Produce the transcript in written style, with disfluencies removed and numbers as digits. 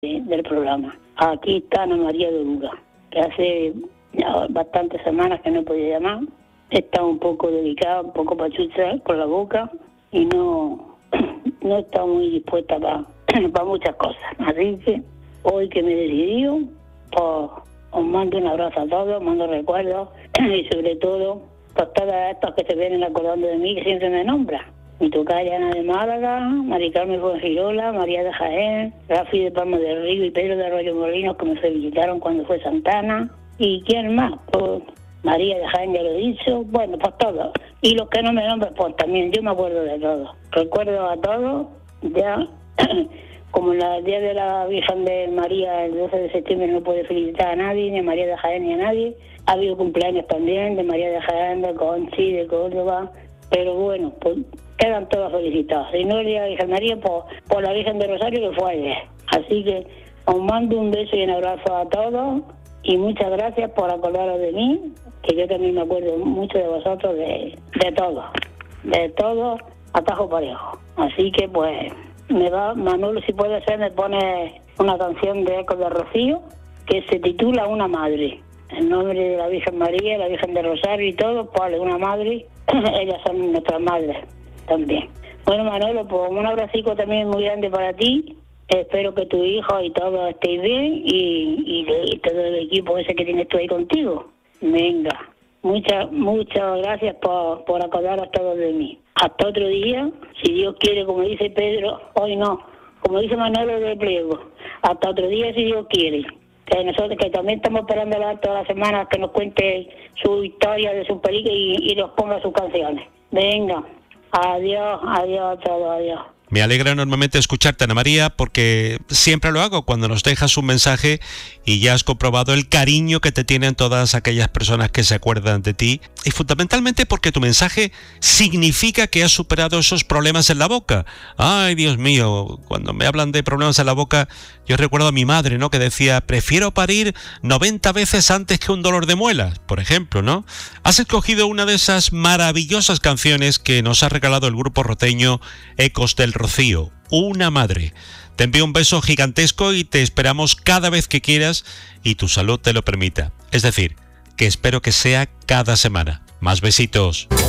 del programa. Aquí está Ana María de Oruga, que hace ya bastantes semanas que no podía llamar. Está un poco delicada, un poco pachucha con la boca y no está muy dispuesta para muchas cosas. Así que hoy que me decidió, pues os mando un abrazo a todos, os mando recuerdos y sobre todo por todas estas que se vienen acordando de mí, que siempre me nombran. Mi tocaya Ana de Málaga, Mari Carmen Fuengirola, María de Jaén, Rafi de Palma del Río y Pedro de Arroyo Molinos, que me felicitaron cuando fue Santana. ¿Y quién más? Pues María de Jaén, ya lo he dicho. Bueno, pues todos. Y los que no me nombran, pues también, yo me acuerdo de todos. Recuerdo a todos, ya, como el día de la Virgen de María, el 12 de septiembre, no puede felicitar a nadie, ni a María de Jaén, ni a nadie. Ha habido cumpleaños también, de María de Jaén, de Conchi, de Córdoba. Pero bueno, pues quedan todas felicitadas. Si no el día de la Virgen María, pues por la Virgen de Rosario, que fue ayer. Así que os mando un beso y un abrazo a todos. Y muchas gracias por acordaros de mí, que yo también me acuerdo mucho de vosotros, de todo, atajo parejo. Así que pues, Manolo, si puede ser, me pone una canción de Ecos de Rocío, que se titula Una Madre. En nombre de la Virgen María, la Virgen de Rosario y todo, pues una madre, ellas son nuestras madres también. Bueno, Manolo, pues un abracico también muy grande para ti. Espero que tu hijo y todo estéis bien y todo el equipo ese que tienes tú ahí contigo. Venga, muchas gracias por acordaros todos de mí. Hasta otro día, si Dios quiere, como dice Pedro, hoy no, como dice Manolo de Pliego. Hasta otro día, si Dios quiere. Que nosotros que también estamos esperando todas las semanas que nos cuente su historia de su película y nos ponga sus canciones. Venga, adiós a todos, adiós. Me alegra enormemente escucharte, Ana María, porque siempre lo hago cuando nos dejas un mensaje y ya has comprobado el cariño que te tienen todas aquellas personas que se acuerdan de ti, y fundamentalmente porque tu mensaje significa que has superado esos problemas en la boca. Ay, Dios mío, cuando me hablan de problemas en la boca, yo recuerdo a mi madre, ¿no?, que decía, prefiero parir 90 veces antes que un dolor de muelas, por ejemplo, ¿no? Has escogido una de esas maravillosas canciones que nos ha regalado el grupo roteño Ecos del Rocío, Una Madre. Te envío un beso gigantesco y te esperamos cada vez que quieras y tu salud te lo permita. Es decir, que espero que sea cada semana. Más besitos.